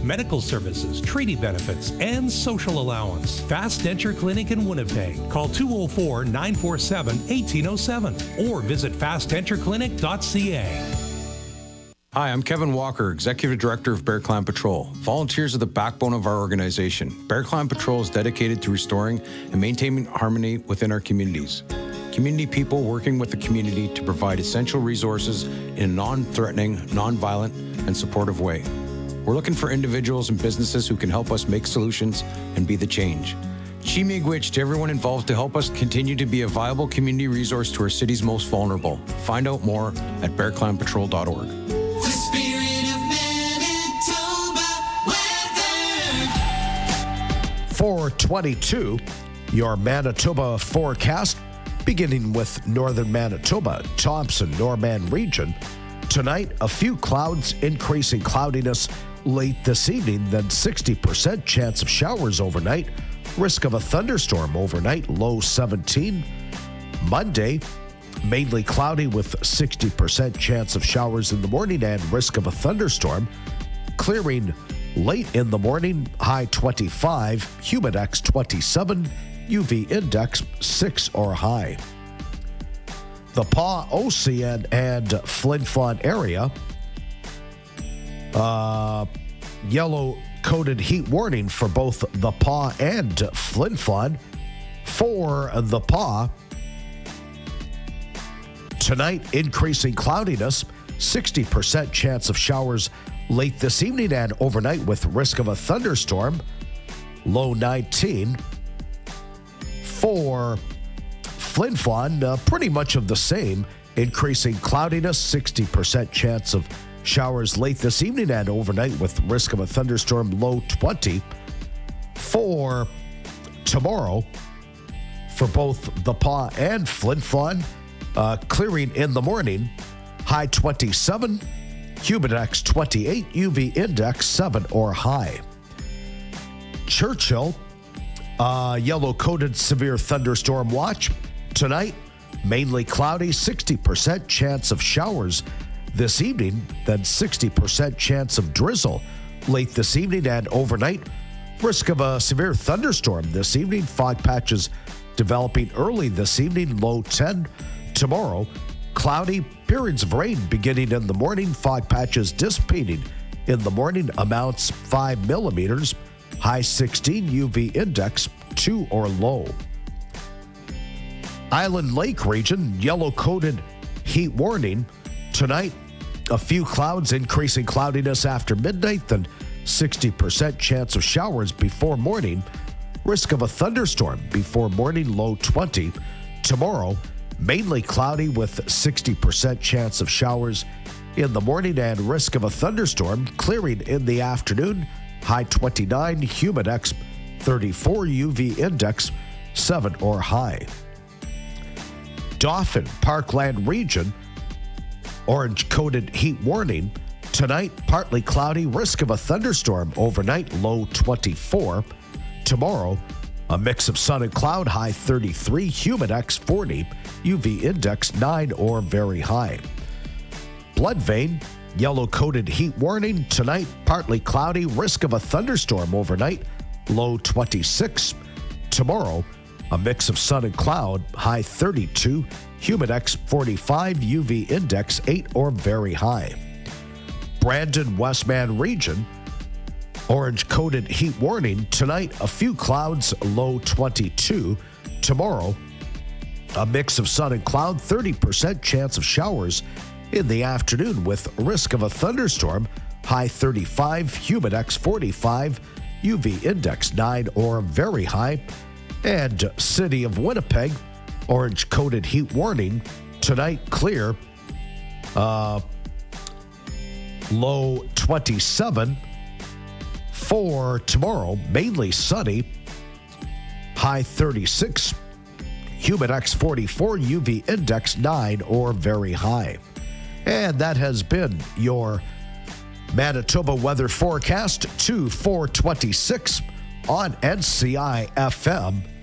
medical services, treaty benefits, and social allowance. Fast Denture Clinic in Winnipeg. Call 204-947-1807 or visit fastdentureclinic.ca. Hi, I'm Kevin Walker, Executive Director of Bear Clan Patrol. Volunteers are the backbone of our organization. Bear Clan Patrol is dedicated to restoring and maintaining harmony within our communities. Community people working with the community to provide essential resources in a non-threatening, non-violent, and supportive way. We're looking for individuals and businesses who can help us make solutions and be the change. Chimigwich to everyone involved to help us continue to be a viable community resource to our city's most vulnerable. Find out more at bearclanpatrol.org. The spirit of Manitoba weather. 422, your Manitoba forecast, beginning with northern Manitoba, Thompson, Norman region. Tonight, a few clouds, increasing cloudiness late this evening, then 60% chance of showers overnight. Risk of a thunderstorm overnight, low 17. Monday, mainly cloudy with 60% chance of showers in the morning and risk of a thunderstorm. Clearing late in the morning, high 25, humidex 27, UV index 6 or high. The Pas Ocean and Flin Flon area, yellow coded heat warning for both the Pas and Flin Flon. For the Pas, tonight, increasing cloudiness, 60% chance of showers late this evening and overnight with risk of a thunderstorm, low 19. For Flin Flon, pretty much of the same, increasing cloudiness, 60% chance of showers late this evening and overnight with risk of a thunderstorm, low 20. For tomorrow, for both the Pas and Flin Flon, clearing in the morning, high 27, humidex 28, UV index 7 or high. Churchill, yellow-coded severe thunderstorm watch. Tonight, mainly cloudy, 60% chance of showers this evening, then 60% chance of drizzle late this evening and overnight. Risk of a severe thunderstorm this evening. Fog patches developing early this evening, low 10. Tomorrow, cloudy, periods of rain beginning in the morning. Fog patches dissipating in the morning, amounts 5 millimeters. High 16, UV index 2 or low. Island Lake region, yellow-coded heat warning. Tonight, a few clouds, increasing cloudiness after midnight, then 60% chance of showers before morning. Risk of a thunderstorm before morning, low 20. Tomorrow, mainly cloudy with 60% chance of showers in the morning and risk of a thunderstorm, clearing in the afternoon. High 29, humidex 34, UV index 7 or high. Dauphin, Parkland region, orange-coded heat warning. Tonight, partly cloudy, risk of a thunderstorm overnight, low 24. Tomorrow, a mix of sun and cloud, high 33, humidex 40, UV index 9 or very high. Blood vein, yellow-coded heat warning. Tonight, partly cloudy, risk of a thunderstorm overnight, low 26. Tomorrow, a mix of sun and cloud, high 32, humidex 45, UV index 8 or very high. Brandon, Westman region, orange-coded heat warning. Tonight, a few clouds, low 22. Tomorrow, a mix of sun and cloud, 30% chance of showers in the afternoon with risk of a thunderstorm, high 35, humidex 45, UV index 9 or very high. And City of Winnipeg, orange-coded heat warning. Tonight, clear, low 27. For tomorrow, mainly sunny, high 36, humidex 44, UV index 9 or very high. And that has been your Manitoba weather forecast to 426 on NCI FM.